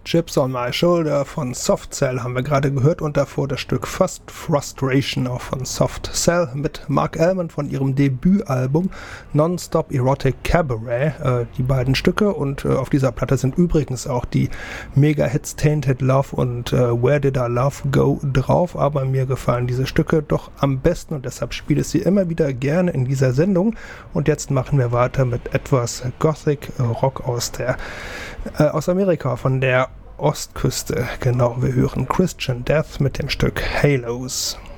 Chips on My Shoulder von Soft Cell haben wir gerade gehört und davor das Stück First Frustration auch von Soft Cell mit Mark Almond von ihrem Debütalbum Non-Stop Erotic Cabaret. Die beiden Stücke und auf dieser Platte sind übrigens auch die Mega-Hits Tainted Love und Where Did Our Love Go drauf, aber mir gefallen diese Stücke doch am besten und deshalb spiele ich sie immer wieder gerne in dieser Sendung. Und jetzt machen wir weiter mit etwas Gothic Rock aus Amerika, von der Ostküste. Genau, wir hören Christian Death mit dem Stück Halos.